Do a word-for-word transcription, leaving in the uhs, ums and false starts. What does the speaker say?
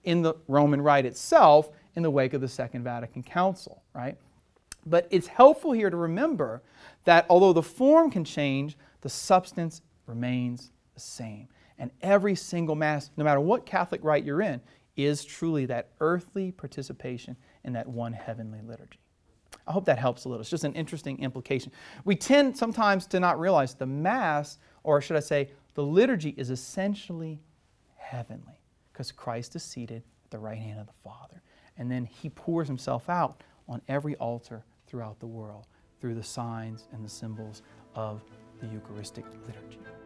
in the Roman Rite itself in the wake of the Second Vatican Council, right? But it's helpful here to remember that although the form can change, the substance remains the same. And every single Mass, no matter what Catholic rite you're in, is truly that earthly participation in that one heavenly liturgy. I hope that helps a little. It's just an interesting implication. We tend sometimes to not realize the Mass, or should I say, the liturgy is essentially heavenly because Christ is seated at the right hand of the Father. And then He pours Himself out on every altar throughout the world through the signs and the symbols of the Eucharistic liturgy.